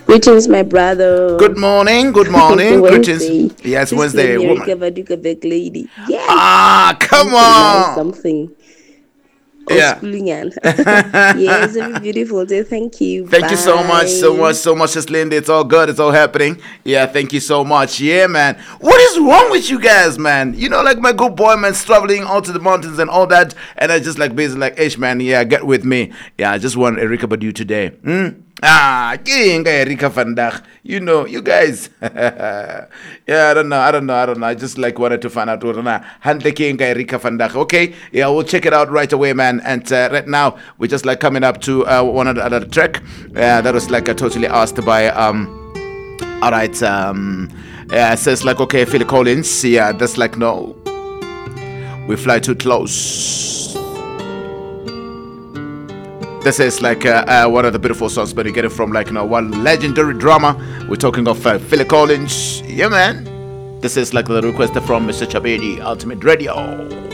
Greetings, my brother. Good morning. Good It's morning. Greetings. Wednesday. Yes, This is Wednesday, woman. America Vaduka Big Lady. Yes! Ah, come Something, man, on. something. Oh, Yeah. schooling yan. Yes, have a beautiful day. Thank you. Thank you so much, so Bye. much, so much, Miss Linda. It's all good. It's all happening. Yeah, thank you so much. Yeah, man. What is wrong with you guys, man? You know, like my good boy, man, traveling out to the mountains and all that. And I just like basically like, Ish, man, yeah, get with me. Yeah, I just want Erika Badu today. King Erika Vandag. You know, you guys. Yeah, I don't know. I just like wanted to find out what Hante King Erika Vandag. Okay, yeah, we'll check it out right away, man. And right now, we're just like coming up to one other track that was like totally asked by all right, yeah, it says like, okay, Phil Collins. Yeah, that's like, no, we fly too close. This is like one of the beautiful songs, but you get it from like, one legendary drama. We're talking of Phil Collins. Yeah, man. This is like the request from Mr. Chabedi, Ultimate Radio.